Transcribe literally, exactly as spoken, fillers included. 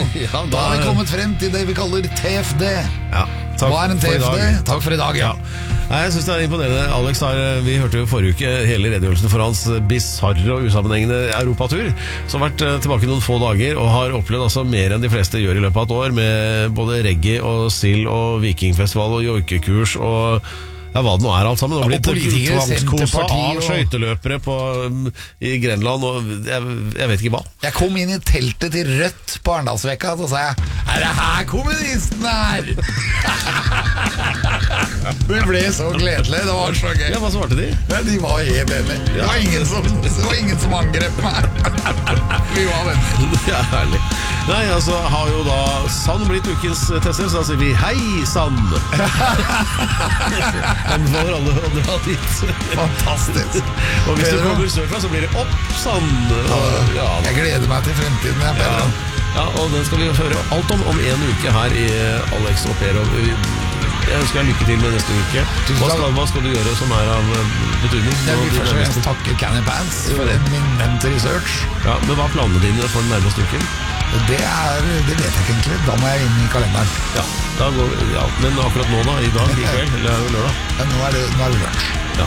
Ja, da har vi kommet frem til det vi kaller T F D. Ja, takk Hva er en T F D? Takk for i dag, ja. Nei, jeg synes det er imponerende. Alex har, vi hørte jo forrige uke hele redegjørelsen for hans bizarre og usammenhengende europatur, som har vært tilbake noen få dager, og har opplevd altså mer enn de fleste gjør i løpet av et år, med både reggae og sild og vikingfestival og joikekurs og ja, hva det nå er alt sammen. Det har blitt politikere, tvangskosa av og... skøyteløpere på, um, i Grenland og jeg, jeg vet ikke hva. Jeg kom inn i teltet til Rødt på Arendalsvekka, og så sa jeg, er det her kommunisten er? Det ble så gledelig, det var så gøy. Ja, hva svarte de? Ja, de var helt enige. Det var ingen som, det var ingen som angrep meg. Vi var venner. Ja, herlig. Nei, altså, har jo da Sand blitt ukens tester, så da sier vi hei, Sand. Anbefaler alle å dra dit. Fantastisk. Og hvis du kommer sørfra, så blir det opp, Sand. Og, ja, jeg gleder meg til fremtiden, jeg, Pedro. Ja, ja, og den skal vi høre alt om om en uke her i Alex og Per. Jeg ønsker deg lykke til med neste uke. Hva skal, hva skal du gjøre som er av betydning? Jeg vil først og fremst takke Canny Pants for en eminent research. Ja, men hva er planene dine for den nærmeste uken? Det, er, det vet jeg ikke egentlig. Da må jeg inn i kalenderen. Ja, da går, ja, men akkurat nå da, i dag, i kveld, eller er det lørdag? Ja, nå er det, nå er det lunsj. Ja,